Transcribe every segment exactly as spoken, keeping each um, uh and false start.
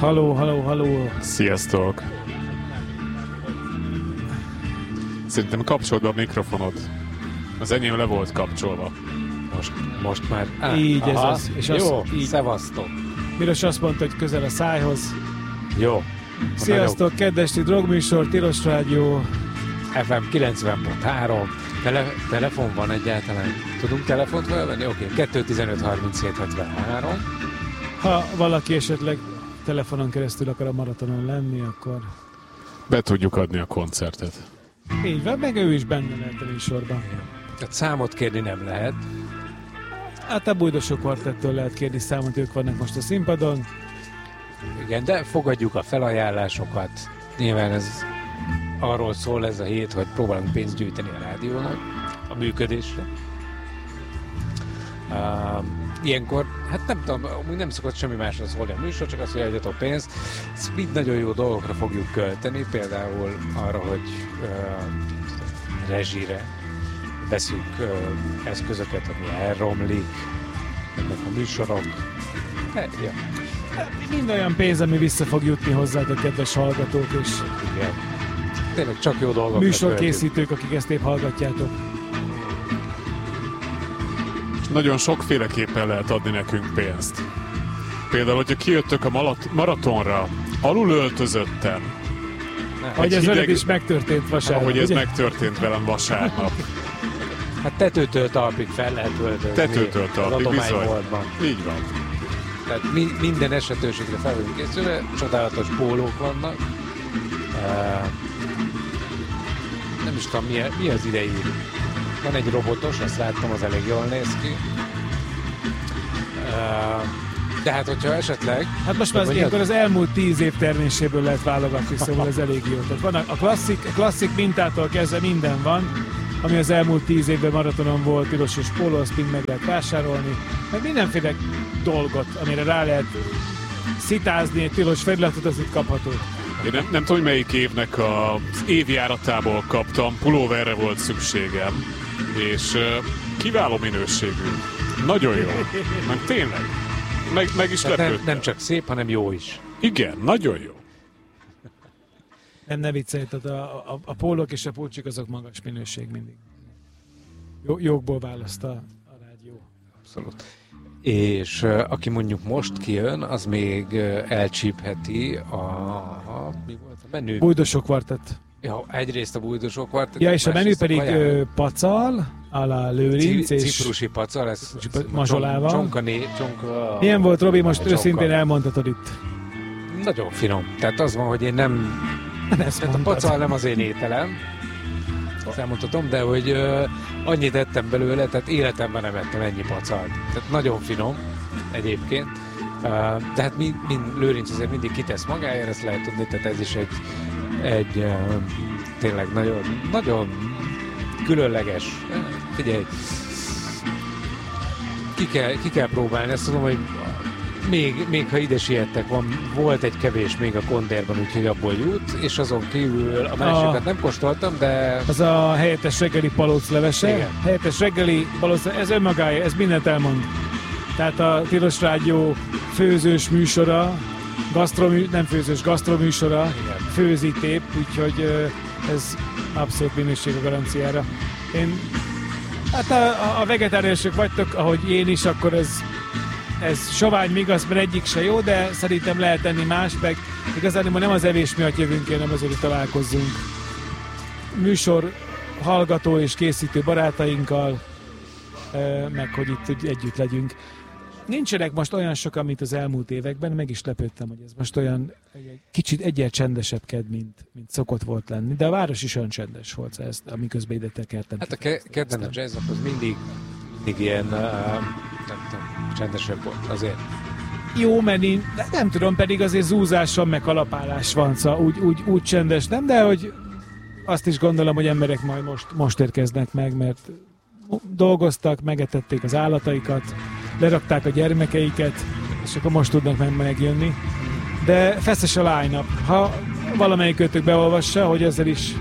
Halló, halló, halló. Sziasztok. Szerintem kapcsold be a mikrofonod. Az enyém le volt kapcsolva. Most, most már. Ah, így aha. Ez az. És jó, az, így. Szevasztok. Miros azt mondta, hogy közel a szájhoz. Jó. Sziasztok, kedvesti drogműsor, Tilos Rádió. ef em kilencven pont három. Tele, telefon van egyáltalán? Tudunk telefont felvenni? Oké, okay. kettő tizenöt harminchét hetvenhárom. Ha valaki esetleg telefonon keresztül akar a maratonon lenni, akkor... Be tudjuk adni a koncertet. Így van, meg ő is benne lehet a műsorban. Tehát számot kérni nem lehet. Hát a Bújdosok Kvartettől lehet kérni számot, ők vannak most a színpadon. Igen, de fogadjuk a felajánlásokat. Nyilván ez arról szól ez a hét, hogy próbálunk pénzt gyűjteni a rádiónak, a működésre. Uh, ilyenkor, hát nem tudom, nem szokott semmi másra szólni a műsor, csak az, hogy adjatok pénzt. Ezt mind nagyon jó dolgokra fogjuk költeni, például arra, hogy uh, rezsire veszünk uh, eszközöket, ami elromlik, ennek a műsorok. De, ja. Mind olyan pénz, ami vissza fog jutni hozzátok, kedves hallgatók, és igen. Tényleg csak jó dolgok. Műsorkészítők, akik ezt épp hallgatjátok. Nagyon sokféleképpen lehet adni nekünk pénzt. Például, hogyha kijöttök a maratonra, alul öltözötten. Ahogy ez veled is megtörtént vasárnap. Ahogy ez ugye? Megtörtént velem vasárnap. Hát tetőtől talpig fel lehet öltözni. Tetőtől talpig, bizony. Így van. Tehát mi, minden esetőségre fel vagyunk készülve, csodálatos pólók vannak. Uh, nem is tudom, mi, mi az idei. Van egy robotos, azt láttam, az elég jól néz ki. Uh, de hát, hogyha esetleg... Hát most már az ilyenkor az elmúlt tíz év terméséből lehet válogatni, szóval ez elég jó. Tehát van a klasszik, a klasszik mintától kezdve minden van, ami az elmúlt tíz évben maratonon volt, tilosos póló, azt mind meg lehet vásárolni, meg mindenféle dolgot, amire rá lehet szitázni, egy tilos feliratot, az itt kapható. Én nem, nem tudom, hogy melyik évnek az évjáratából kaptam, pulóverre volt szükségem, és uh, kiváló minőségű. Nagyon jó. Meg tényleg. Meg, meg is lepődtem. Nem, nem csak szép, hanem jó is. Igen, nagyon jó. Nem, ne viccelj, tehát a, a, a pólók és a pulcsik azok magas minőség mindig. Jó, jókból választ a, a rádió. Abszolút. És uh, aki mondjuk most kijön, az még uh, elcsípheti a, a... mi volt a menü? Bújdosok Kvartett. Ja, egyrészt a Bújdosok Kvartett. Ja, és a menü pedig uh, pacal, alá Lőrinc, Ci, és... ciprusi pacal, ez... mazsolával. Csonka, né, csonka... Milyen volt, Robi, most őszintén elmondhatod itt? Nagyon finom. Tehát az van, hogy én nem... Tehát a pacal nem az én ételem, azt elmondhatom, de hogy uh, annyit ettem belőle, tehát életemben nem ettem ennyi pacalt. Tehát nagyon finom egyébként, uh, de hát mind, mind Lőrinc azért mindig kitesz magáért, ezt lehet tudni, tehát ez is egy, egy uh, tényleg nagyon, nagyon különleges. Figyelj, ki kell, ki kell próbálni, ezt tudom, hogy Még, még ha ide siettek, van, volt egy kevés még a kondérban, úgyhogy abból jut, és azon kívül a másikat a, nem kóstoltam, de... Az a helyettes reggeli palóclevese. Igen. Helyettes reggeli palóclevese, ez önmagája, ez mindent elmond. Tehát a Tilos Rádió főzős műsora, gasztromű, nem főzős, gasztroműsora, főzik épp, úgyhogy ez abszolút minőség a garanciára. Én, hát a, a vegetáriánusok vagytok, ahogy én is, akkor ez Ez sovány még az, mert egyik se jó, de szerintem lehet tenni más, meg igazán nem az evés miatt jövünk, hanem azért, hogy találkozzunk. Műsor hallgató és készítő barátainkkal, meg hogy itt együtt legyünk. Nincsenek most olyan sokan, mint az elmúlt években, meg is lepődtem, hogy ez most olyan kicsit egyel csendesebb ked, mint, mint szokott volt lenni, de a város is olyan csendes volt, ezt, amiközben ide tekertem. Hát a ke- kedden a jazznap az mindig, mindig ilyen, uh, nem tudom, csendesebb volt azért. Jó, mert én, nem tudom, pedig azért zúzás van, meg kalapálás van, szóval úgy, úgy, úgy csendes nem, de hogy azt is gondolom, hogy emberek majd most, most érkeznek meg, mert dolgoztak, megetették az állataikat, lerakták a gyermekeiket, és akkor most tudnak meg megjönni. De feszes a line-up. Ha valamelyik kötök beolvassa, hogy ezzel is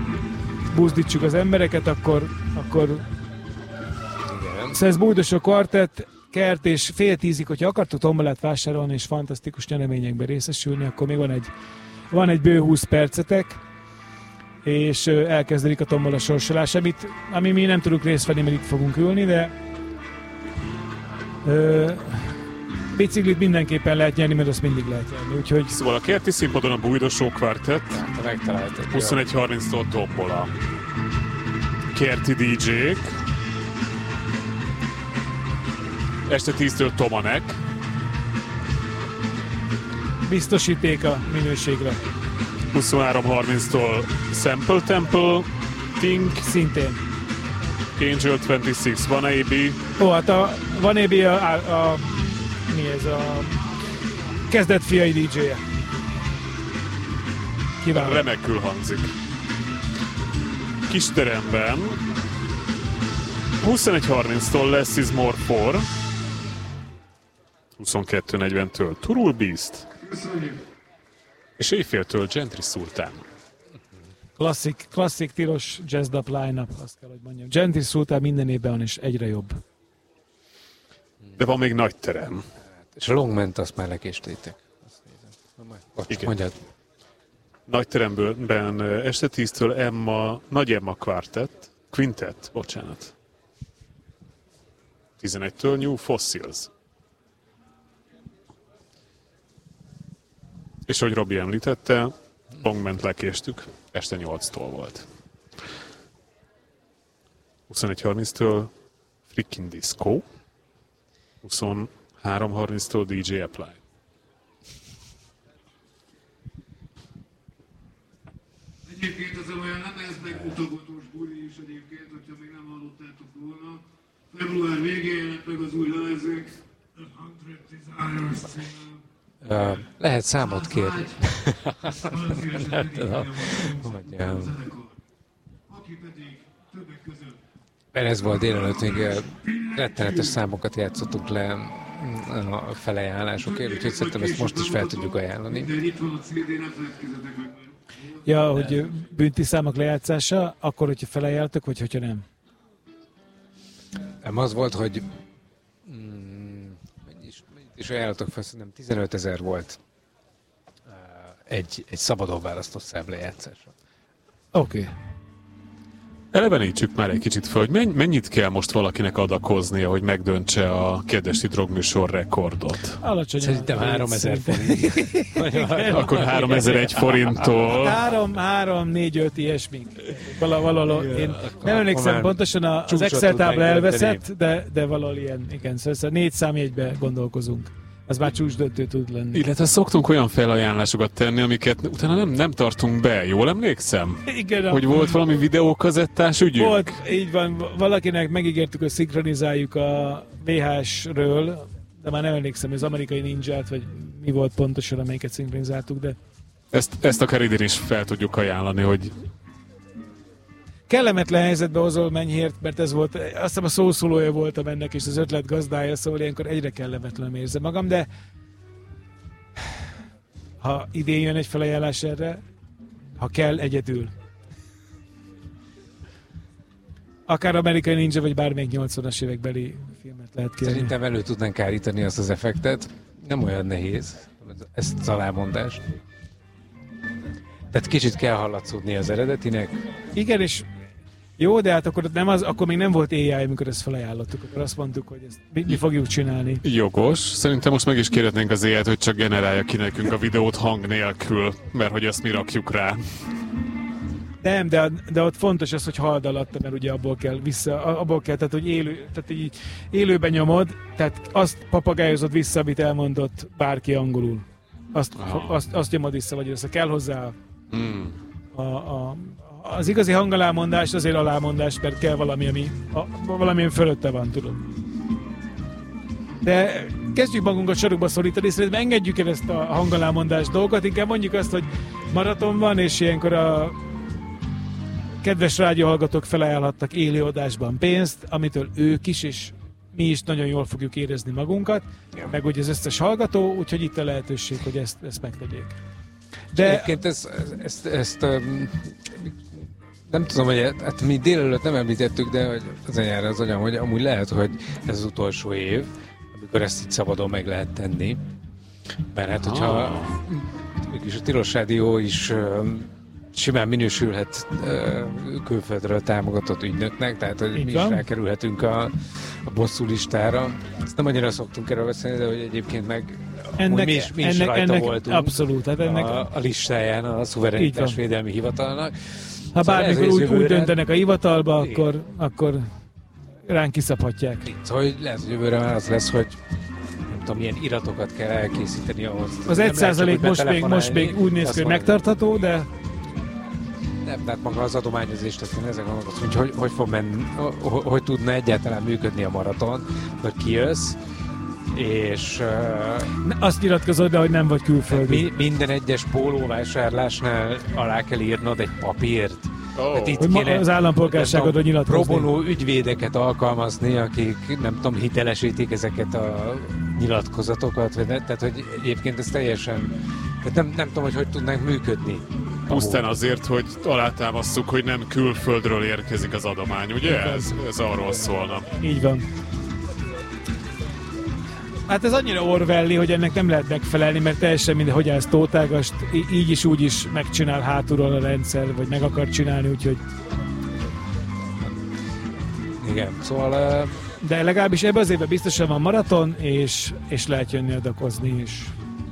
buzdítsuk az embereket, akkor, akkor... Igen. Szóval ez Bújdosok Kvartett, kert, és fél tízig, hogyha akartok tombolát vásárolni, és fantasztikus nyereményekben részesülni, akkor még van egy, van egy bő húsz percetek, és elkezdődik a tombola sorsolás, amit, ami mi nem tudunk részt venni, mert itt fogunk ülni, de ö, biciklit mindenképpen lehet nyerni, mert azt mindig lehet nyerni, úgyhogy... Szóval a kerti színpadon a Bújdosó Kvartett, Te megtaláltad. huszonegy harminctól tombola. Kerti dé dzsék, este tíztől Tomanek, biztosíték a minőségre. huszonhárom harminctól Sample Temple, Think, Szintén. Angel huszonhat, Van á bé, Ó, hát a Van á bé a, a, a, mi ez a kezdett fiai dé dzséje. Kiváló. remekül hangzik. Kisteremben huszonegy harminctól Less is More for, huszonkettő negyventől Turul Beast, és éjféltől Gentry Sultan. Klasszik, klasszik tilos jazzdub line-up, azt kell, hogy mondjam. Gentry Sultan minden évben van, és egyre jobb. De van még nagy terem. És a Longment azt már lekéstétek. Azt nézem. Na majd, bocs, Igen. mondjad. Nagy teremben este tíztől Emma, Nagy Emma Quartet, Quintet, bocsánat. tizenegytől New Fossils. És ahogy Robi említette, Longment lekéstük, este nyolctól volt. huszonegy harminctől Freaking Disco, huszonhárom harminctól dé dzsé Apply. Egyébként ez olyan nem ez megmutogatós buli is egyébként, hogyha még nem hallottátok volna. Február végén jelent meg az új lemezünk, The Hundred Desires címmel. Uh, lehet számot kérni. Nagyon szívesen tudom. megint Hogy, a um, zenekar. Aki pedig többek között Mert ez volt délelőtt, még uh, rettenetes számokat játszottunk le mm, a felajánlásokért, úgyhogy szerintem ezt most is fel tudjuk ajánlani. minden itt van a cé dé, ne feledkezzetek meg. Ja, hogy bünti számok lejátszása, akkor, hogyha felajánltok, vagy hogyha nem. Nem az volt, hogy mm, mennyi is, mennyit is ajánlottak fel, szerintem tizenötezer volt uh, egy, egy szabadon választott szám lejátszása. Oké. Okay. Elevenítsük már egy kicsit fel, hogy menny- mennyit kell most valakinek adakoznia, hogy megdöntse a Kedvesti Drogműsor rekordot. Alacsony. Szerintem háromezer forint. Akkor háromezeregy forinttól. Három, három, négy, öt ilyesmik. Vala, valahol, én nem emlékszem már pontosan, a, az csúcsot Excel tábla tudnánk elveszett, de, de valahol ilyen, igen, szóval négy számjegybe gondolkozunk. Az már csúcsdöntő tud lenni. Illetve szoktunk olyan felajánlásokat tenni, amiket utána nem, nem tartunk be. Jól emlékszem? Igen, Hogy volt valami videókazettás ügyünk? volt, így van, valakinek megígértük, hogy szinkronizáljuk a vé há es-ről, de már nem emlékszem, hogy az amerikai ninját, vagy mi volt pontosan, amelyiket szinkronizáltuk, de Ezt, ezt akár idén is fel tudjuk ajánlani, hogy kellemetlen helyzetbe hozol Menyhért, mert ez volt, azt hiszem a szószólója voltam ennek, és az ötlet gazdája, szóval ilyenkor egyre kellemetlen érzem magam, de ha idén jön egy felajánlás erre, ha kell, egyedül. Akár Amerikai Ninja, vagy bármelyik nyolcvanas évekbeli filmet lehet kérni. Szerintem elő tudnánk állítani azt az effektet. Nem olyan nehéz, ezt az alámondást. Tehát kicsit kell hallatszódni az eredetinek. Igen, és jó, de hát akkor, nem az, akkor még nem volt á i, amikor ezt felajánlottuk. Akkor azt mondtuk, hogy ezt mi, mi fogjuk csinálni. jogos. Szerintem most meg is kérhetnénk az éjjel, hogy csak generálja ki nekünk a videót hang nélkül, mert hogy ezt mi rakjuk rá. Nem, de, de ott fontos az, hogy hald alatta, mert ugye abból kell vissza, abból kell, tehát hogy élő, tehát így élőben nyomod, tehát azt papagályozod vissza, amit elmondott bárki angolul. Azt, Aha. azt, azt nyomod vissza, vagy össze kell hozzá Mm. a, a, az igazi hangalámondás, azért alámondás, mert kell valami, ami a, valami, ami fölötte van, tudom. De kezdjük magunkat sarokba szorítani, szerintem engedjük el ezt a hangalámondás dolgot, inkább mondjuk azt, hogy maraton van, és ilyenkor a kedves rádióhallgatók felajánlhattak élőadásban pénzt, amitől ők is, és mi is nagyon jól fogjuk érezni magunkat, meg ugye az összes hallgató, úgyhogy itt a lehetőség, hogy ezt, ezt megtegyék. De De egyébként ezt, ezt, ezt um, nem tudom, hogy hát mi délelőtt nem említettük, de hogy az enyára az anyám, hogy amúgy lehet, hogy ez az utolsó év, akkor ezt így szabadon meg lehet tenni. Mert hát, hogyha mégis a Tilos Rádió is simán minősülhet külföldről támogatott ügynöknek, tehát hogy mi is rákerülhetünk a, a bosszú listára. Ezt nem annyira szoktunk erről beszélni, de hogy egyébként meg ennek, mi is, mi is ennek, rajta ennek voltunk abszolút, hát ennek a, a listáján a Szuverenitásvédelmi Hivatalnak. Ha szóval bármikor úgy, jövőre... úgy döntenek a hivatalba, akkor, akkor ránk kiszabhatják. Szóval hogy lehet, hogy jövőre már az lesz, hogy nem tudom, milyen iratokat kell elkészíteni ahhoz. Az egy százalék most még, most még úgy néz ki, hogy megtartható, de... Nem, tehát maga az adományozést, ezt én ezzel gondolom, hogy hogy, hogy fog menni, hogy, hogy tudna egyáltalán működni a maraton, hogy kijössz, és... Uh, azt nyilatkozod, de hogy nem vagy külföldi. Mi, minden egyes pólóvásárlásnál alá kell írnod egy papírt. Oh. Hát itt hogy kéne, az állampolgárságodra nyilatkozni. Pro bono ügyvédeket alkalmazni, akik nem tudom, hitelesítik ezeket a nyilatkozatokat, vagy ne, tehát hogy egyébként ez teljesen... Tehát nem, nem tudom, hogy hogy tudnánk működni. Pusztán azért, hogy alátámasztjuk, hogy nem külföldről érkezik az adomány, ugye? Ez, ez arról szólna. Így van. Hát ez annyira Orwelli, hogy ennek nem lehet megfelelni, mert teljesen minden, hogy állsz tótágast, így is úgy is megcsinál hátulról a rendszer, vagy meg akar csinálni, úgyhogy... Igen, szóval... Uh... De legalábbis ebben az évben biztosan van maraton, és, és lehet jönni adakozni, és...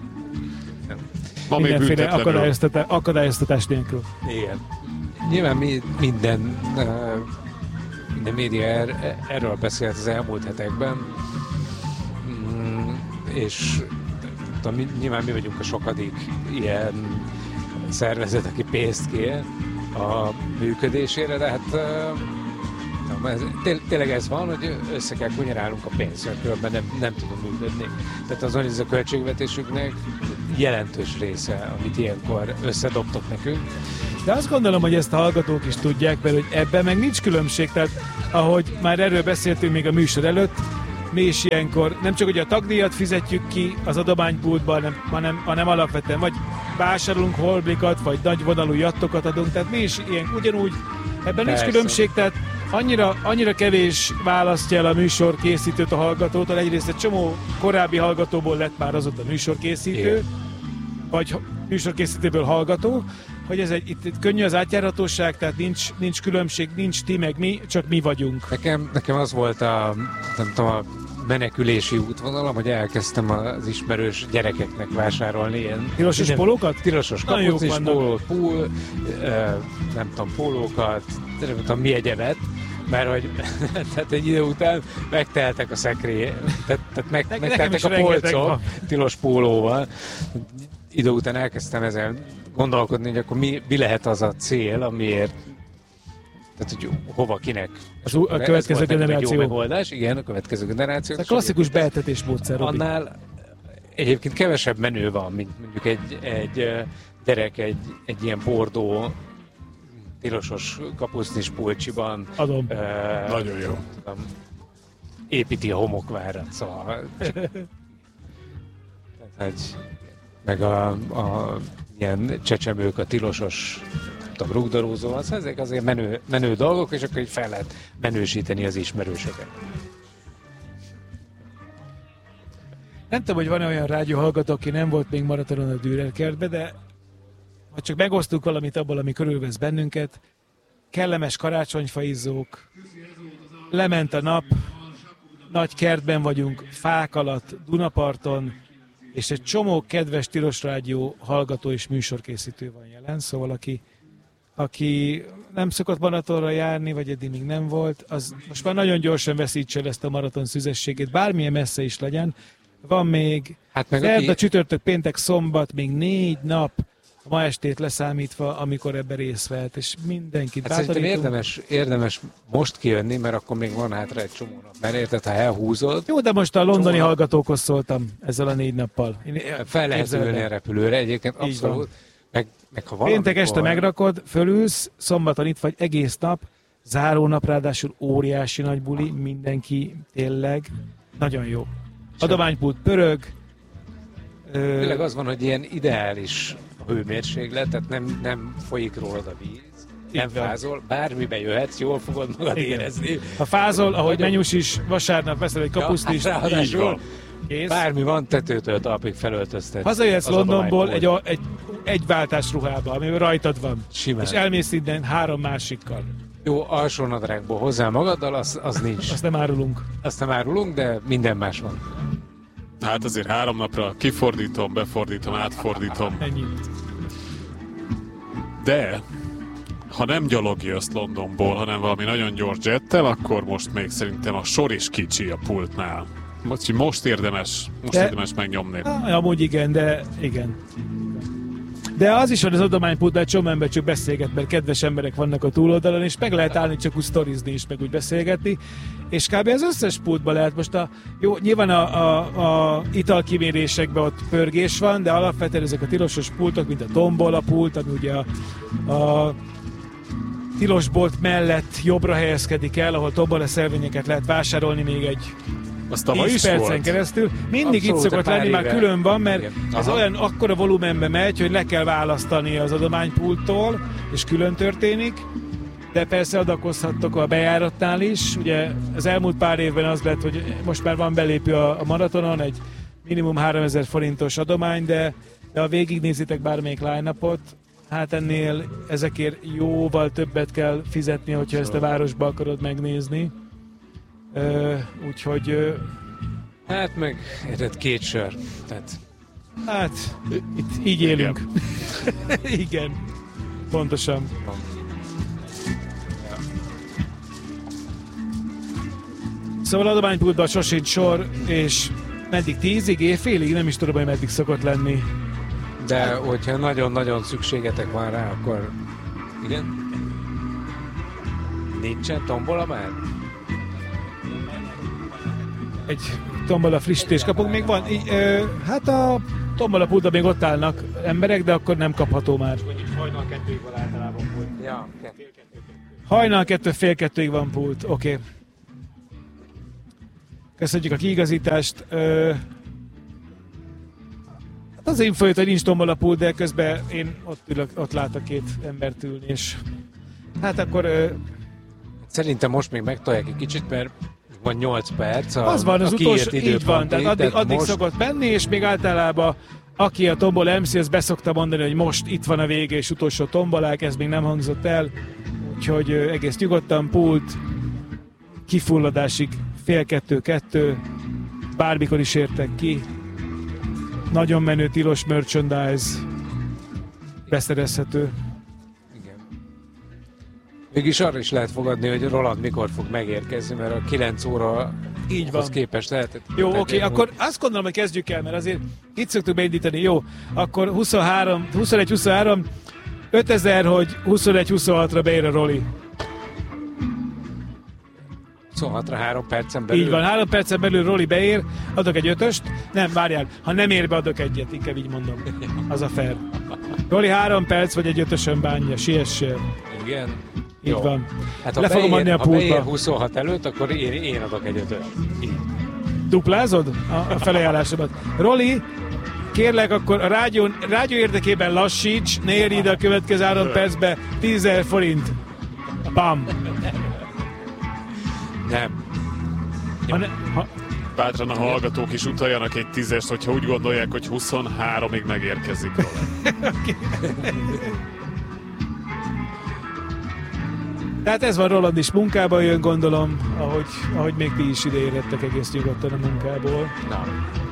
Ma mindenféle akadályoztatás, akadályoztatás nélkül. Igen. Nyilván mi, minden, uh, minden média er, erről beszélt az elmúlt hetekben, mm, és tudom, nyilván mi vagyunk a sokadik ilyen szervezet, aki pénzt kér a működésére, de hát uh, nem, ez, té- tényleg ez van, hogy össze kell kunyarálnunk a pénzt, mert különben nem, nem tudunk működni. Tehát azon, hogy ez a költségvetésüknek jelentős része, amit ilyenkor összedobtok nekünk. De azt gondolom, hogy ezt a hallgatók is tudják, mert hogy ebben meg nincs különbség, tehát ahogy már erről beszéltünk még a műsor előtt, mi is ilyenkor nem csak hogy a tagdíjat fizetjük ki az adománypultban, hanem, hanem, hanem alapvetően vagy vásárolunk holblikat, vagy nagyvonalú jattokat adunk, tehát mi is ilyen ugyanúgy, ebben nincs különbség, tehát annyira, annyira kevés választja el a műsorkészítőt a hallgatótól, egyrészt egy csomó korábbi hallgatóból lett már azóta műsorkészítő, igen, vagy műsorkészítőből hallgató, hogy ez egy, itt, itt könnyű az átjárhatóság, tehát nincs, nincs különbség, nincs ti meg mi, csak mi vagyunk. Nekem, nekem az volt a, nem tudom, a menekülési útvonalam, hogy elkezdtem az ismerős gyerekeknek vásárolni ilyen... Tilosos minden, pólókat? Tilosos kapucnis pólót, pól, nem tudom, pólókat, nem tudom, mi egyebet, mert hogy tehát egy idő után megteltek a szekrély, tehát, tehát meg, megteltek a polcok tilos pólóval. Idő után elkezdtem ezen gondolkodni, hogy akkor mi, mi lehet az a cél, amiért, tehát hogy hova, kinek. Az a következő generáció. Jó megoldás, igen, a következő generáció. Ez a klasszikus beeltetés módszer, Robi. Annál egyébként kevesebb menő van, mint mondjuk egy, egy gyerek egy, egy ilyen bordó tilosos kapusznis pulcsiban. Adom. Uh, Nagyon jó. Tudom, építi a homokvárat, szóval... Tehát, meg a, a ilyen csecsemők, a tilosos rugdalózóval, szóval ezek azért menő, menő dolgok, és akkor így fel lehet menősíteni az ismerősöket. Nem tudom, hogy van-e olyan rádióhallgató, aki nem volt még maratonon a Dürer kertbe, de ha csak megosztunk valamit abból, ami körülvesz bennünket, kellemes karácsonyfaizzók, lement a nap, nagy kertben vagyunk, fák alatt, Dunaparton, és egy csomó kedves Tilos Rádió hallgató és műsorkészítő van jelen, szóval aki, aki nem szokott maratonra járni, vagy eddig még nem volt, az most már nagyon gyorsan veszítse el ezt a maraton szüzességét, bármilyen messze is legyen. Van még hát szerda, aki... csütörtök, péntek, szombat, még négy nap, ma estét leszámítva, amikor ebben részt vett, és mindenkit hát bátorítunk. Érdemes, érdemes most kijönni, mert akkor még van hátra egy csomó nap. Mert érted, ha elhúzod... Jó, de most a londoni csomó... hallgatókhoz szóltam ezzel a négy nappal. Én fel lehet ülni a repülőre, egyébként abszolút. Meg, meg ha valamikor... Péntek este megrakod, fölülsz, szombaton itt vagy egész nap, záró nap, ráadásul óriási nagy buli, mindenki tényleg nagyon jó. Adománypult pörög. Tényleg az van, hogy ilyen ideális hőmérséklet, tehát nem, nem folyik rólad a víz, nem fázol, bármibe jöhetsz, jól fogod magad érezni. Ha fázol, ahogy Menyus is, vasárnap veszel egy kapusztist, ja, ráadásul Kész. Bármi van, tetőtől talpig felöltöztet. Hazajössz Az Londonból adományból. egy, egy, egy váltás ruhába, ami rajtad van. Simán. És elmész innen három másikkal. Jó, alsónadrágból hozzá magaddal, az, az nincs. Azt nem árulunk. Azt nem árulunk, de minden más van. Hát azért három napra kifordítom, befordítom, átfordítom. Ennyi. De ha nem gyalog jössz Londonból, hanem valami nagyon gyors jettel, akkor most még szerintem a sor is kicsi a pultnál. Most, most érdemes, most De- érdemes megnyomni. Ah, amúgy igen, de igen. De az is van az adománypultnál, csomó ember csak beszélget, mert kedves emberek vannak a túloldalon, és meg lehet állni csak úgy sztorizni is, meg úgy beszélgetni. És kb. Az összes pultban lehet most a... Jó, nyilván a, a, a italkimérésekben ott pörgés van, de alapvetően ezek a tilosos pultok, mint a tombola pult, ami ugye a, a tilosbolt mellett jobbra helyezkedik el, ahol tombola szelvényeket lehet vásárolni még egy Az tavaly tíz is percen volt? keresztül. Mindig Abszolút, itt szokott pár lenni, már éve. külön van, mert Igen. ez Aha. olyan akkora volumenbe megy, hogy le kell választani az adománypulttól, és külön történik. De persze adakozhattok a bejáratnál is. Ugye az elmúlt pár évben az lett, hogy most már van belépő a, a maratonon, egy minimum háromezer forintos adomány, de, de ha végignézitek bármelyik line-upot, hát ennél ezekért jóval többet kell fizetni, hogyha ezt a városba akarod megnézni. Ö, úgyhogy ö, Hát meg, érted, két sör. Tehát hát itt így élünk. Igen, pontosan. Szóval adománypultban sosincs sor, és meddig tízig, éjfélig? Nem is tudom, hogy meddig szokott lenni. De hogyha nagyon-nagyon szükségetek van rá, akkor igen? Nincsen tombola már? Egy tombola frissítés kapunk. Még van, í- ö, hát a tombola pultban még ott állnak emberek, de akkor nem kapható már. Hajnal kettőig van általában pult. Ja, Hajnal kettő, fél kettőig van pult, oké. Okay. Köszönjük a kiigazítást. Ö, hát az info jött, hogy nincs tombola pult, de közben én ott, ülök, ott látok két embert ülni, és hát akkor ö, Szerintem most még megtolják egy kicsit, mert van nyolc perc. A, az van, az a utolsó, kiírt így van, tehát addig, addig most, szokott menni, és még általában aki a tombola em cé, az beszokta mondani, hogy most itt van a vége, és utolsó tombolák, ez még nem hangzott el, úgyhogy ö, egész nyugodtan, pult, kifulladásig, fél kettő-kettő, bármikor is értek ki, nagyon menő tilos merchandise, beszerezhető. Igen. Mégis arra is lehet fogadni, hogy Roland mikor fog megérkezni, mert a kilenc óra Így van. képest lehetett. Jó, oké, tehát okay, akkor azt gondolom, hogy kezdjük el, mert azért itt szoktuk beindítani. Jó, akkor huszonhárom, huszonegy huszonhárom, ötezer, hogy huszonegy huszonhatra beér a Roli. huszonhatra három percen belül. Így van, három percen belül Roli beér, adok egy ötöst. Nem, várjál, ha nem ér be, adok egyet, inkább így mondom. Az a fair. Roli három perc, vagy egy ötösön bánja, siessél. Igen. Így Jó. van. Hát ha Le fogom beér, adni a ha beér pultba. huszonhat előtt, akkor én, én adok egy ötöt. Így. Duplázod a, a felajánlásomat? Roli, kérlek, akkor a rádió, rádió érdekében lassíts, ne érj ide a következő három percbe, tízezer forint. Bam! Nem. Ha ne, ha, Bátran a hallgatók is utaljanak egy tízest, hogyha úgy gondolják, hogy huszonháromig megérkezik róla. tehát ez van, Roland is munkába jön, gondolom, ahogy, ahogy még ti is ide érettek egész nyugodtan a munkából. Na.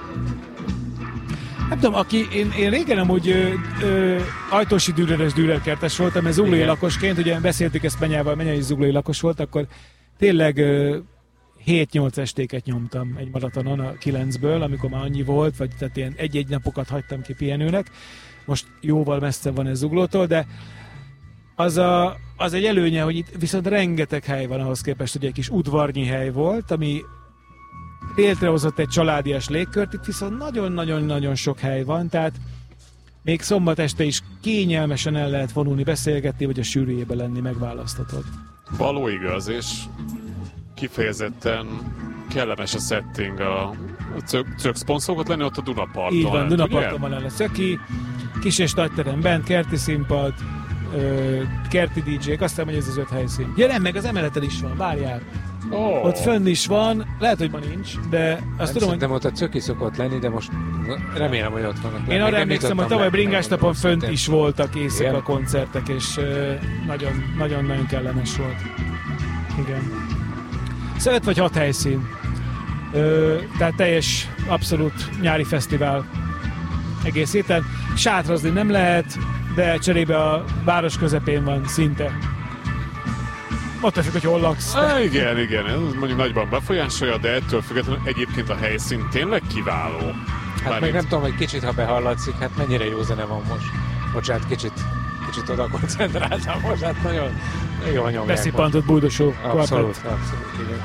Nem tudom, aki, én, én régen amúgy ö, ö, ajtósi dűreres dűrerkertes voltam, ez zuglói Igen. lakosként, ugye beszéltük ezt Benyával, Benya is zuglói lakos volt, akkor tényleg ö, hét-nyolc estéket nyomtam egy maratonon a kilencből, amikor már annyi volt, vagy tehát ilyen egy-egy napokat hagytam ki pihenőnek. Most jóval messze van ez Zuglótól, de az, a, az egy előnye, hogy itt viszont rengeteg hely van ahhoz képest, hogy egy kis udvarnyi hely volt, ami létrehozott egy családias légkört, itt viszont nagyon-nagyon-nagyon sok hely van, tehát még szombat este is kényelmesen el lehet vonulni, beszélgetni, vagy a sűrűjében lenni, megválaszthatod. Való igaz, és kifejezetten kellemes a setting. A Cökszpont szokott lenni ott a Dunaparton. Így van, hát, Dunaparton ugye? van el a Szöki, kis és nagy terem bent, kerti színpad, ö, kerti dé dzsék, azt hiszem, hogy ez az öt helyszín. Ja nem, meg az emeleten is van, várjál. Oh. Ott fönn is van, lehet, hogy ma nincs, de azt Nem tudom, hogy szerintem ott a Cöki szokott lenni, de most remélem, hogy ott vannak. én arra emlékszem, hogy tavaly bringásnapon fönt is. is voltak éjszaka Igen. koncertek, és uh, nagyon, nagyon, nagyon kellemes volt. Igen. Szóval öt vagy hat helyszín. Ö, tehát teljes, abszolút nyári fesztivál egész héten. Sátrazni nem lehet, de cserébe a város közepén van szinte. Attól függ, hogy hol laksz. Á, igen, igen, ez mondjuk nagyban befolyásolja, de ettől függetlenül egyébként a helyszín tényleg kiváló. Hát Bármint- meg nem tudom, hogy kicsit, ha behallatszik, hát mennyire jó zene van most. Bocsánat, kicsit, kicsit oda koncentráltam most, hát nagyon, nagyon jól nyomják. Beszippantott bújdosó most. Abszolút, kvartett. abszolút, igen.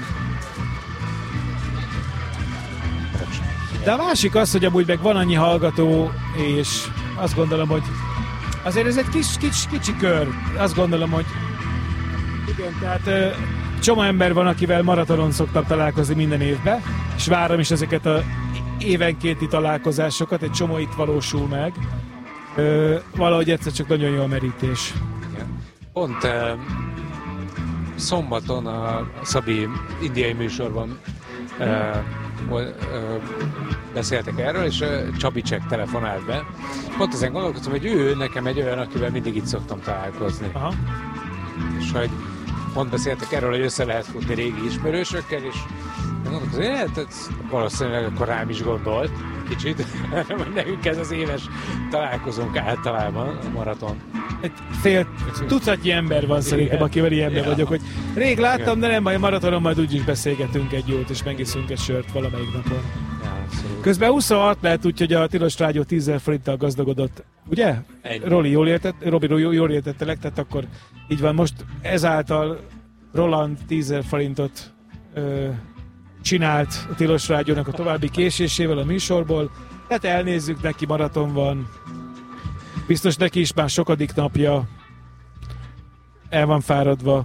De a másik az, hogy amúgy meg van annyi hallgató, és azt gondolom, hogy azért ez egy kis, kis, kicsi kör. Azt gondolom, hogy igen, tehát ö, csomó ember van, akivel maratonon szoktam találkozni minden évben, és várom is ezeket a évenkénti találkozásokat, egy csomó itt valósul meg. Ö, valahogy egyszer csak nagyon jó a merítés. Igen. Pont uh, szombaton a Szabi indiai műsorban uh, uh, beszéltek erről, és uh, Csabicek telefonált be. Pont ezen gondolkoztam, hogy ő nekem egy olyan, akivel mindig itt szoktam találkozni. Aha. És hogy pont beszéltek erről, hogy össze lehet futni régi ismerősökkel, és gondolkozom, hogy hát, ez valószínűleg akkor rám is gondolt kicsit, hogy nekünk ez az éves találkozónk általában a maraton. Egy fél tucatnyi ember van szerintem, Igen. akivel ilyenben Ja. vagyok, hogy rég láttam, Igen. de nem baj, maratonon majd úgyis beszélgetünk egy jót, és megiszunk egy sört valamelyik napon. Ja, abszolút. Közben huszonhat lehet, úgyhogy a Tilos Rádió tízezer forinttal gazdagodott, ugye? Ennyi. Roli, jól értett, Robi, jól, jól értettelek, tehát akkor így van, most ezáltal Roland tízezer forintot ö, csinált a Tilos Rádiónak a további késésével a műsorból, tehát elnézzük, neki maraton van, biztos neki is már sokadik napja, el van fáradva,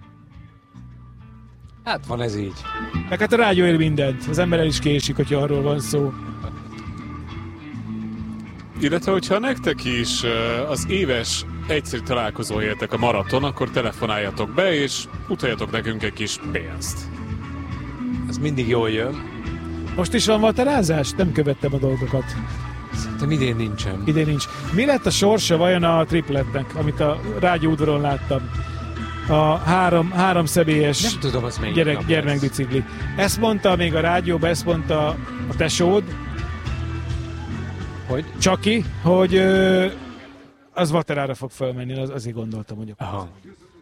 Hát van ez így. meg hát a rádió ér mindent, az ember el is késik, hogyha arról van szó. Illetve, hogyha nektek is uh, az éves egyszerű találkozó értek a maraton, akkor telefonáljatok be, és utaljatok nekünk egy kis pénzt. Ez mindig jól jön. Most is van vaterázás? Nem követtem a dolgokat. Szerintem idén nincsen. Idén nincs. Mi lett a sorsa vajon a tripletnek, amit a rádió udvaron láttam? A három, három személyes Nem tudom, az melyik gyerek, nap gyermekbicikli. Ezt mondta még a rádióban, ezt mondta a tesód, Hogy? Csaki, hogy ö, az vaterára fog fölmenni, az, azért gondoltam, hogy akkor. Aha.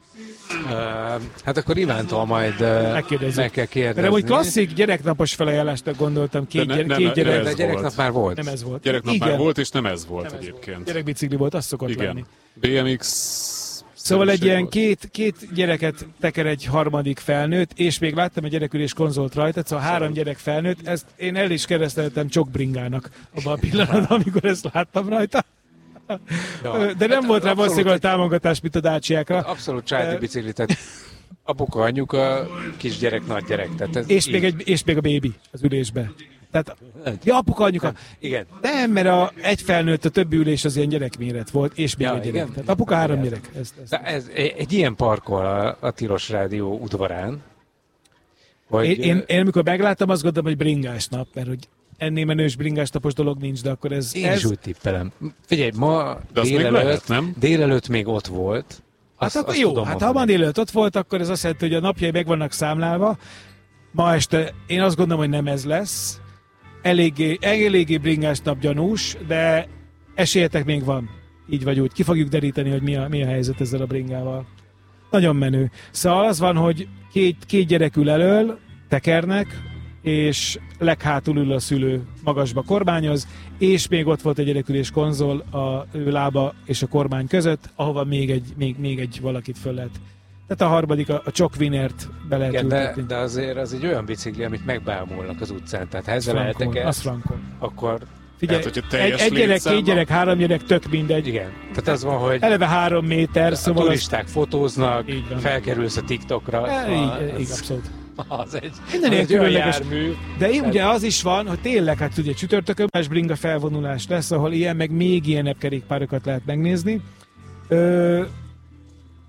Uh, hát akkor Ivántól majd uh, Megkérdezzük. meg kell kérdezni. De úgy klasszik gyereknapos felajánlásnak gondoltam, két, De ne- gyere, nem, két nem, gyerek, ez De a gyereknap volt. már volt. nem ez volt. Gyereknap Igen, már volt, és nem ez volt nem ez egyébként. volt. Gyerekbicikli volt, az szokott lenni. Igen. bé em iksz Szóval egy ilyen volt. két, két gyereket teker egy harmadik felnőtt, és még láttam egy gyerekülés konzolt rajta, szóval három gyerek felnőtt, ezt én el is kereszteltem csokbringának abban a pillanatban, amikor ezt láttam rajta. Ja. De nem Hát volt rá abszolút valószínűleg egy- támogatás, mint a dácsiákra. Abszolút családi Eh, bicikli, tehát apuka, anyuka, kisgyerek, nagygyerek. Tehát ez És így. még, egy, és még a bébi az ülésbe. Tehát, ja, apuka, anyuka. Igen. Nem, mert a egy felnőtt, a többi ülés az ilyen gyerekméret volt, és még Ja, egy gyerek. igen. Tehát apuka három Igen. gyerek. Ez, ez. De ez, egy ilyen parkol a, a Tilos Rádió udvarán. Hogy, Én, én, én amikor megláttam, azt gondoltam, hogy bringás nap, mert hogy ennél menős bringás napos dolog nincs, de akkor ez... én ez is úgy tippelem. Figyelj, ma De azt még délelőtt, lehet, nem? délelőtt még ott volt. hát Azt, akkor azt jó, tudom hát ha mondani. ma délelőtt ott volt, akkor ez azt jelenti, hogy a napjai meg vannak számlálva. Ma este én azt gondolom, hogy nem ez lesz. Eléggé, eléggé bringás nap gyanús, de esélyetek még van. Így vagy úgy. Ki fogjuk deríteni, hogy mi a, mi a helyzet ezzel a bringával. Nagyon menő. Szóval az van, hogy két, két gyerek ül elől, tekernek, és leghátul ül a szülő magasba kormányoz, és még ott volt egy gyerekülés konzol a ő lába és a kormány között, ahova még egy, még, még egy valakit föl lehet. Tehát a harmadik, a, a Csok Winnert be lehet Igen, de, ültetni. de azért az egy olyan bicikli, amit megbámulnak az utcán. Tehát ha ezzel Frankon, eltek az el, frankon. akkor Figyelj, Hát, hogyha egy, teljes egy gyerek, létszámban- két gyerek, három gyerek, tök mindegy. igen. Tehát az van, hogy Eleve három méter, a szóval az, turisták fotóznak, Így van. felkerülsz a TikTokra. e, szóval így, így, az, abszolút. az egy, Minden az ilyen egy olyan különleges. jármű. De én, ugye az is van, hogy tényleg, hát ugye csütörtökön más bringa felvonulás lesz, ahol ilyen, meg még ilyenebb kerékpárokat lehet megnézni. Ö,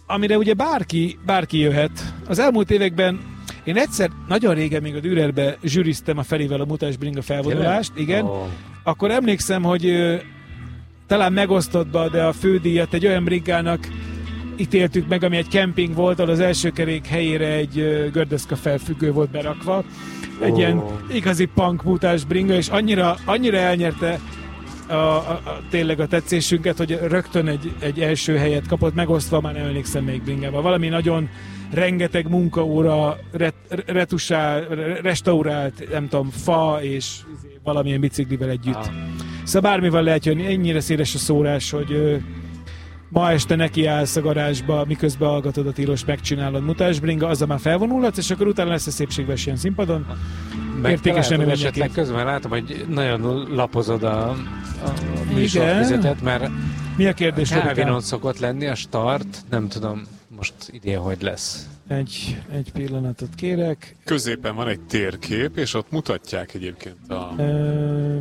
amire ugye bárki, bárki jöhet. Az elmúlt években én egyszer, nagyon régen még a Dürerbe zsűriztem a Ferivel a Mutáns Bringa felvonulást, igen. Oh. Akkor emlékszem, hogy ö, talán megosztottba, de a fődíjat egy olyan bringának ítéltük meg, ami egy kemping volt, ahol az első kerék helyére egy ö, gördeszka felfüggő volt berakva. Egy oh. ilyen igazi punk Mutáns Bringa, és annyira, annyira elnyerte A, a, a, tényleg a tetszésünket, hogy rögtön egy, egy első helyet kapott, megosztva, már nem emlékszem még bringával. Valami nagyon rengeteg munkaóra, ret, retusál, restaurált, nem tudom, fa és valamilyen biciklivel együtt. Ah. Szóval bármivel lehet jönni, ennyire széles a szórás, hogy ö, ma este nekiállsz a garázsba, miközben hallgatod a tilos, megcsinálod Mutáns Bringa, azzal már felvonulhatsz, és akkor utána lesz a szépségves ilyen színpadon. Értékesen nem esetleg közben látom, hogy nagyon lapozod a, a műsorfizetet, mert mi a kérdés? Calvinon szokott lenni a start, nem tudom most idén hogy lesz. Egy, egy pillanatot kérek. Középen van egy térkép, és ott mutatják egyébként a... Uh,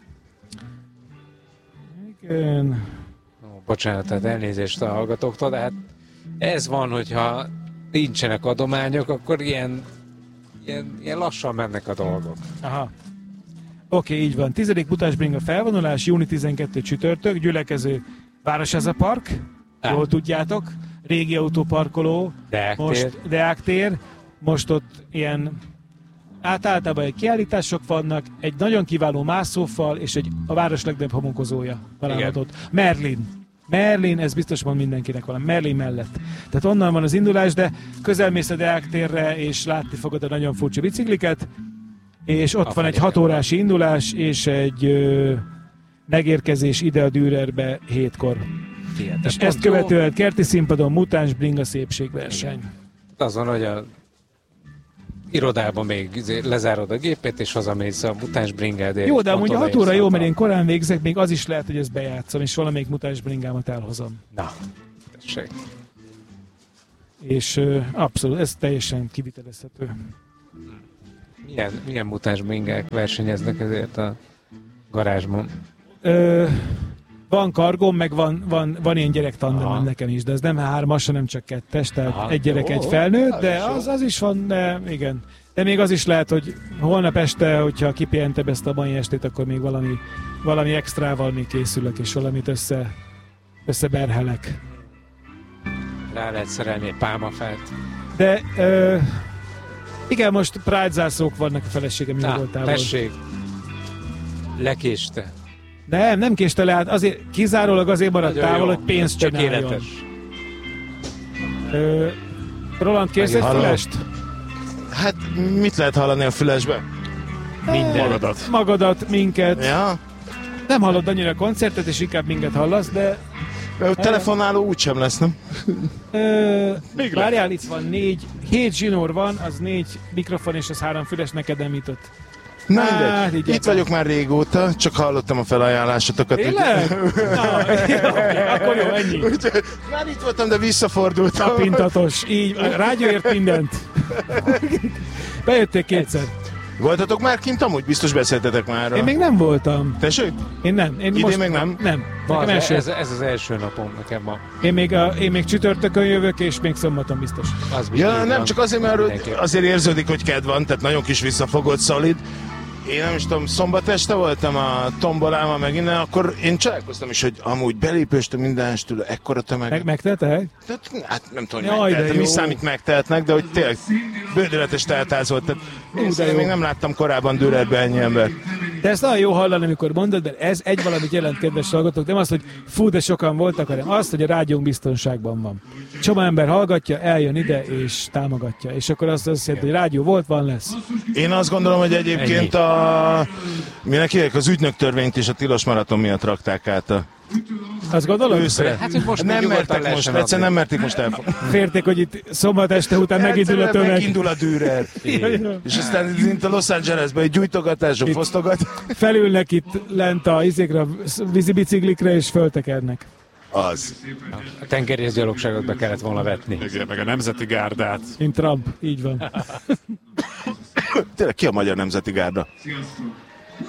igen... Bocsánat, tehát elnézést a hallgatóktól, de hát ez van, hogyha nincsenek adományok, akkor ilyen, ilyen, ilyen lassan mennek a dolgok. Aha. Oké, okay, így van. Tizedik Mutáns Bringa felvonulás, június tizenkettedike csütörtök, gyülekező Városháza Park, ah. jól tudjátok, régi autóparkoló, Deák most tér. Deák tér, most ott ilyen át általában egy kiállítások vannak, egy nagyon kiváló mászófal, és egy a város legnagyobb homokozója található. Merlin. Merlin, ez biztos van mindenkinek valami, Merlin mellett. Tehát onnan van az indulás, de közelmész a Deák térre, és látni fogod a nagyon furcsa bicikliket, és ott a van egy hat órási indulás, és egy ö, megérkezés ide a Dürerbe hétkor. Igen, és ezt követően jó. Kerti színpadon Mutáns Bringa szépségverseny. Igen. Azon, hogy a irodában még lezárod a gépét, és hazamész a Mutáns Bringádért. Jó, de amúgy a hat óra jó, mert én korán végzek, még az is lehet, hogy ezt bejátszom, és valamelyik Mutáns Bringámat elhozom. Na, tessék. És uh, abszolút, ez teljesen kivitelezhető. Milyen, milyen Mutáns Bringák versenyeznek ezért a garázsban? Ö, van kargóm, meg van, van, van ilyen gyerektandemem nekem is, de ez nem hármas, hanem csak kettes, tehát aha, egy gyerek, jó, egy felnőtt, de az, az is van, de igen. De még az is lehet, hogy holnap este, hogyha kipihentebb ezt a mai estét, akkor még valami, valami extrával még készülök, és valamit össze, összeberhelek. Rá lehet szerelni egy pálmafát. De ö, igen, most Pride zászlók vannak a feleségem nyugodtával. Tessék, lekéste. Nem, nem késte le, hát azért, kizárólag azért maradt távol, hogy pénzt csináljon. Ö, Roland, kérsz egy fülest? Hát mit lehet hallani a fülesbe? Minden. Magadat. Magadat, minket. Ja. Nem hallod annyira a koncertet, és inkább minket hallasz, de... Ö, telefonáló úgysem lesz, nem? Ö, várjál, itt van négy, hét zsinór van, az négy mikrofon, és az három füles, neked nem jutott. Na hát, mindegy, itt vagyok már régóta, csak hallottam a felajánlásotokat. Tényleg? Na, jó, akkor jó, ennyi. Már itt voltam, de visszafordultam. Tapintatos, így, rágyóért mindent. Bejötték kétszer. Voltatok már kint amúgy? Biztos beszéltetek már. Én még nem voltam. Tessék? Én nem. Én Idén most még nem? Nem. Van, ez, ez, ez az első napom nekem ma. Én még, a, én még csütörtökön jövök, és még szombaton biztos. Az ja, nem, van. Csak azért, mert azért érződik, hogy kedv van, tehát nagyon kis visszafogott, szolid. Én nem is tudom, szombat este voltam a tombolában meg innen, akkor én csodálkoztam is, hogy amúgy belépőstől mindenestől ekkora tömeg. Meg, megtehetek? Tehát, hát nem tudom, hogy megtehetem, mi számít megtehetnek, de hogy tényleg bődületes teltház volt. Tehát én, én még nem láttam korábban Dürerbe ennyi ember. De ezt nagyon jó hallani, amikor mondod, mert ez egy valamit jelent, kedves hallgatók, nem az, hogy fú, de sokan voltak, hanem az, hogy a rádiónk biztonságban van. Csomó ember hallgatja, eljön ide és támogatja. És akkor azt azt jelenti, hogy rádió volt, van, lesz. Én azt gondolom, hogy egyébként a minek hívják, az ügynök törvényt is a tilos maraton miatt rakták át a azt gondolod? Őszre. Hát, hogy most nem mertek most, egyszer nem merték most elfogni. Férték, hogy itt szombat este után megindul a tömeg. Megindul a Dürer. És aztán itt a Los Angelesben egy gyújtogatások, fosztogat. Felülnek itt lent a izékre, a vízibiciklikre, és föltekernek. Az. A tengerészgyalogságot be kellett volna vetni. Igen, meg a Nemzeti Gárdát. Mint Trump, így van. Tényleg ki a Magyar Nemzeti Gárda?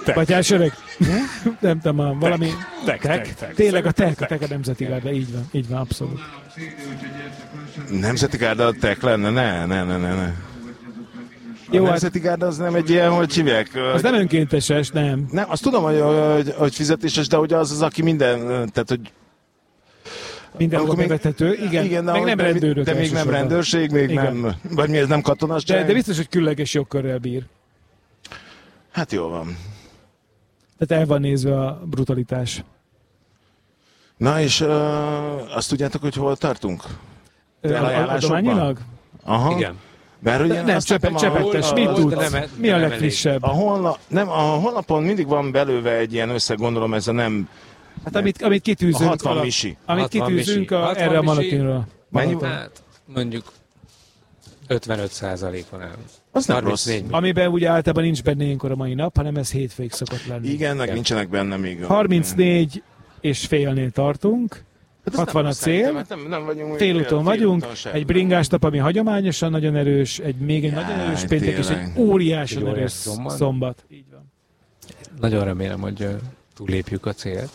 Tek. Batyás öreg? Nem tudom, valami... Tek, tek, tek. Tényleg a tek, a tek a Nemzeti Gárda, így van, így van, abszolút. Nemzeti Gárda a tek lenne? Ne, ne, ne, ne. ne. A Jó, hát Nemzeti Gárda az nem egy ilyen, hogy hívják? az nem önkénteses, nem. Nem, azt tudom, hogy, hogy, hogy fizetéses, de hogy az az, aki minden, tehát hogy Mindenhol Akkor még- bevethető, igen, igen, de, meg ahogy- nem de, rendőrök de még nem elsősorban. rendőrség, még Igen. nem, vagy mi ez nem katonasság? De, de biztos, hogy különleges jogkörrel bír. Hát jó van. Tehát el van nézve a brutalitás. Na és uh, azt tudjátok, hogy hol tartunk? Ö, a- a- Felajánlásokban? Adományilag? Aha. Igen. Mert ugye Nem, azt csepe, láttam, a- csepetes, a- mit a- tudsz? de nem- Mi a nem legfrissebb? A, honla, nem, a honlapon mindig van belőve egy ilyen összeg, gondolom ez a nem... Hát amit, amit A kitűzünk, hatvan alap- misi. amit hatvan kitűzünk misi. a, hatvan erre a misi. Malatinra. Mennyi Malaton. Hát mondjuk ötvenöt százalékon el. Az nem harmincnégy. rossz. Amiben ugye általában nincs benne ilyenkor a mai nap, hanem ez hétfőig szokott lenni. Igen, meg Igen. nincsenek benne még. a- harmincnégy és félnél tartunk, Hát az hatvan nem a rossz cél, szerintem, hát nem, nem vagyunk, félúton vagyunk, félúton sem. egy bringás nap, ami hagyományosan nagyon erős, egy még egy Jaj, nagyon erős péntek, és egy tényleg. óriásan Egy erős óriási szombat. szombat. Így van. Nagyon remélem, hogy ö, túllépjük a célt.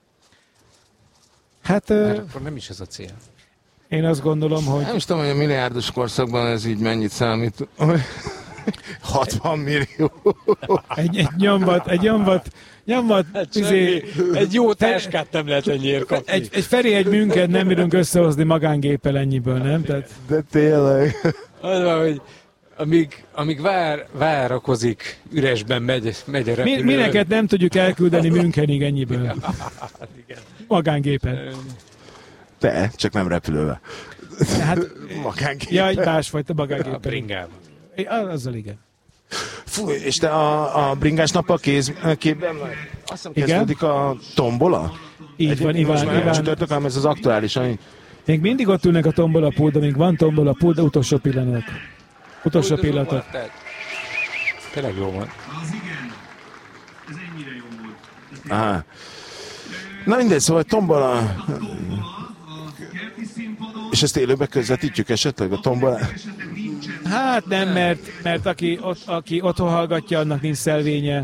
Hát ö, Mert akkor nem is ez a cél. én azt gondolom, hogy Nem is tudom, hogy a milliárdos korszakban ez így mennyit számít. hatvan millió. egy, egy nyomvat, egy nyomvat, nyomvat, izé, Egy jó táskát nem lehet ennyiért kapni. egy, egy Feri, egy münket nem bírunk összehozni magángéppel ennyiből, nem? Tehát De tényleg. Az van, hogy amíg, amíg vár, várakozik, üresben megy, megy a mi, repülő. mineket nem tudjuk elküldeni Münchenig ennyiből. Magángépen. Te, csak nem repülővel. Hát, Magángép. ja, egy másfajta A magángépen. bringában. É, Azzal igen. Fú, és te a, a bringás nap a kéz, képben vagy? Azt hiszem Igen. kezdődik a tombola? Így van, Egyébként most Iván, már nem Iván. csütörtök, hanem ez az aktuális, ami... Még mindig ott ülnek a tombola pult, de még van tombola pult, de utolsó pillanat. Utolsó Úgy, az jó pillanatok. volt, tehát Tényleg jó van. Az igen. Ez ennyire jó volt. Aha. Na mindegy, szóval tombola... A kerti színpadon És ezt élőbe közvetítjük esetleg a tombolát? esetleg nincsen Hát nem, mert, mert aki, ott, aki otthon hallgatja, annak nincs szelvénye.